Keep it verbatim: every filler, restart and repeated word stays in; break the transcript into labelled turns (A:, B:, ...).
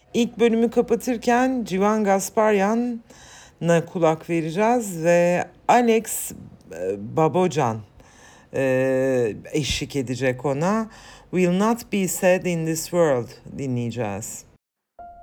A: İlk bölümü kapatırken Civan Gasparyan'a kulak vereceğiz ve Alex e, Babocan e, eşlik edecek ona. Will not be sad in this world dinleyeceğiz.